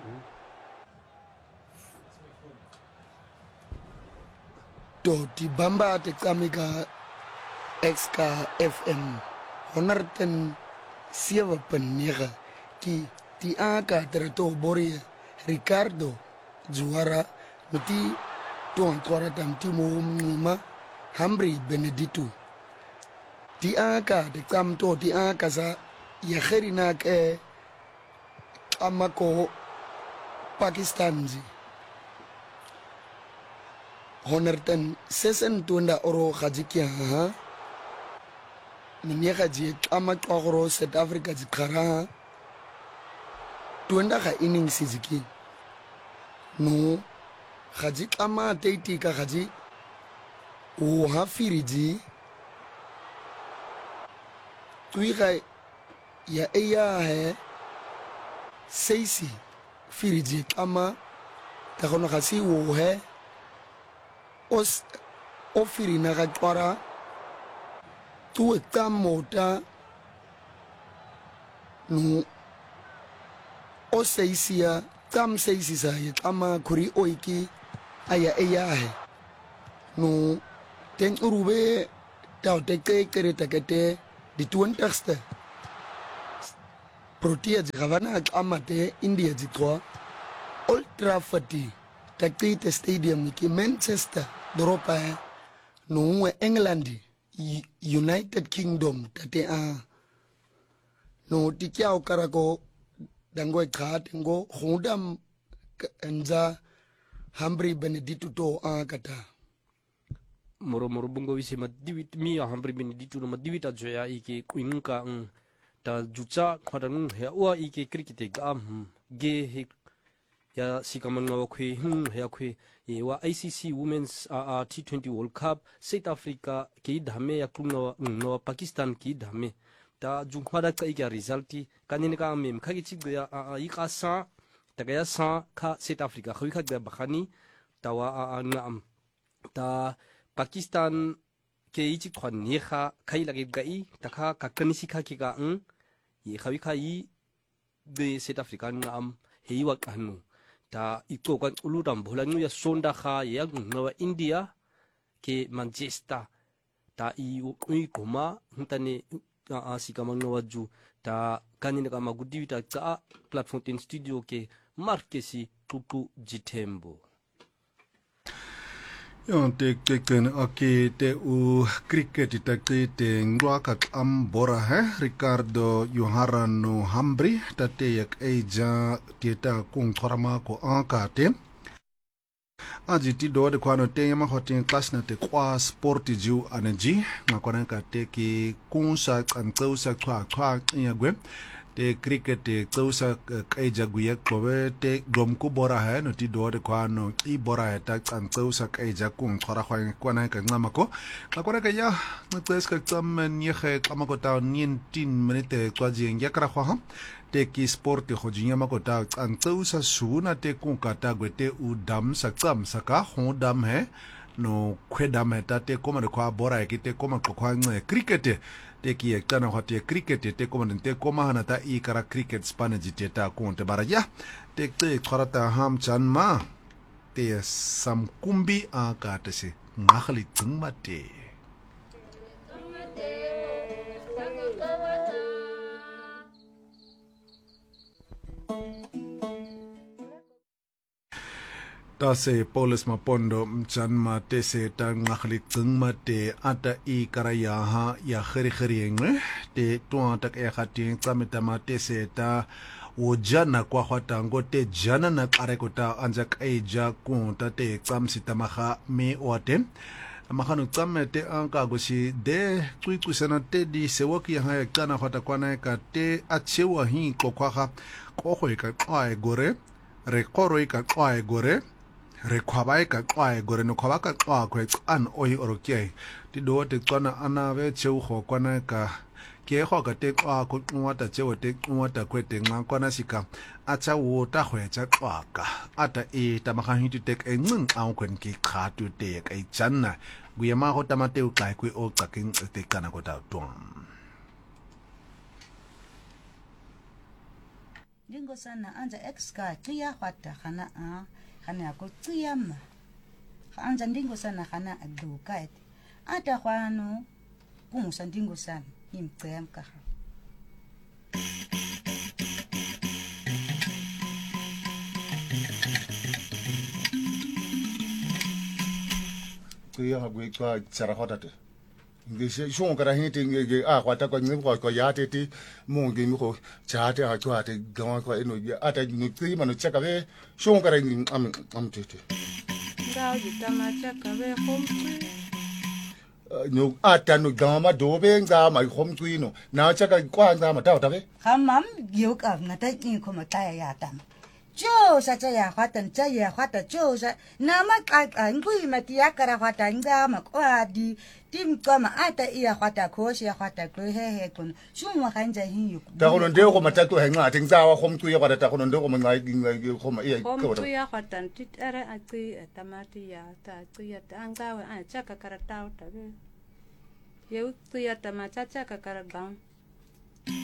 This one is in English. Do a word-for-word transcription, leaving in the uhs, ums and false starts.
to di bamba te kamika exka F M honderd zeven punt negen ki di aka trato bori Ricardo Juara mati tuan tuara tam timo muma Humphrey Benedito di aka de kam to di aka sa ya kherina ke amako Pakistanzi honderd zesentwintig oro gajikia ha mnyeka ji amakoro South Africa zikara twenda ga innings ziki no gaji ama teiti ka gaji o ha firiji tuiga ya eya he seisi firiji ama ta gono ga si wo he os ofiri na ga twara tu ta mota no o seisia tam seisi sa ya ama kuri oiki aya eya he no ten urube ta te ke kere ta kete di twintigste Protea Gavana amate India jitwa Old Trafford takite stadium ki Manchester Europa no England United Kingdom tate a no tikiao karako dango khat ngo hodam enza Humphrey Benedito to a kata moro moro bungo wisi madivit mi Humphrey Benedito no madivita joya iki kuinka ng ta jucha khadan he wa iki cricket gam ge he ya sikaman ngaw khwi hm he khwi ye wa I C C Women's T twenty World Cup South Africa ki dhame ya klunga no Pakistan ki dhame ta jungkhada kai ga resulti kanin ka mem khagi chig ya i ka sa ta ga sa kha South Africa khwi kha ga bakhani ta wa ngam ta Pakistan ke ichi khwan ni kha khai lagi gai ta kha ka kanisi kha ki ga ng ye khawi khai de South Africa ngam hei wa kanu ta iko kan uluram bholangu ya sonda kha ya ngwa India ke Manchester ta i ui koma ntane a sikama ngwa ju ta kanina kama gudivita ka platform ten studio ke markesi tutu jitembo yon te keken ake te u cricket te te ngwa ka ambora he Ricardo Yoharano Humphrey tate yak eja teta kung thorama ko ankate aji ti do de kwano te yama hotin class na te kwa sport ju energy ngakona ka te ki kunsa kantsausa kwa kwa yagwe te cricket te tsausa kaija guya kowe te gom ku bora ha no ti do de kwano i bora ha ta tsausa kaija kung thora khwa kwana ka ngamako ka kwana ka ya ntsas ka tsam ni khe kamako ta nineteen minute kwa jing ya kra khwa te ki sport go jinya makota tsausa suna te kung ka ta gwete u dam sa tsam saka ho dam he no khwedam ta te koma de kwa bora ki te koma khwa nge cricket te ki ekana hote cricket te koma te koma hana ta i kara cricket spanaji te ta konte baraya te te kharata ham chan ma te sam kumbi a ka te se ngakhali tsingma te ta se Paulus Mapondo mchanma te se ta ngakhli tsingma te ata i karaya ha ya khiri khiri ngwe te twa ta ka khati tsameta ma te se ta o jana kwa khwata ngo te jana na kare ko ta anja kai ja ku ta te tsamsita maha me ote makhano tsamete anka go si de tsuitsusana te di sewoki ha ya kana khwata kwana ka te achewa hi ko kwa kha ko khoi ka kwae gore re koroi ka kwae gore re khwabae ka kwae gore no khwaba ka kwa kwe an oi orokie ti do te tsana ana ve cheu kho kwana ka ke kho ka te kwa ko nwa ta cheu te nwa ta kwete nga kwana sika acha wo ta khwe cha kwa ka ata e ta ma khan ti tek e ngeng a kwen ki kha tu te ka i channa guyema ho ta ma te u kai kwe o ka king te kana ko ta twam Dingo sana anja exka tia kwata kana a kana ko tiama. Anja dingo sana kana aduka et. Ata kwano kumusa dingo sana imtsemka. Kuya hagwe kwa tsara hotate. Ngishe shon kara hiti nge a kwata kwa ngwe kwa ya tete mo nge mi ko chate ha kwa te gawa kwa eno ata ni tri manu chaka be shon kara ngi am am tete. Ngao jitama chaka be homtui. No ata no gama do be nga ma homtui no. Na chaka kwa nga ma ta ta be. Hamam yok av na ta ni ko mata ya tam. Jo sa cha ya khatan cha ya khata jo sa na ma ka ngui ma ti ya kara khata nga ma kwa di tim ko ma ata iya khata ko ya khata ko he he kun shu ma kan ja hin yu Ta ko ndo ko mata to henga ting za wa homtui ya kwa ta ko ndo ko ma ngai ko ma iya ko ta. Homtui ya khatan tit are ati tamati ya ta ati ya tanga wa a chaka kara ta ta be. Yeu tu ya tamata chaka kara bang.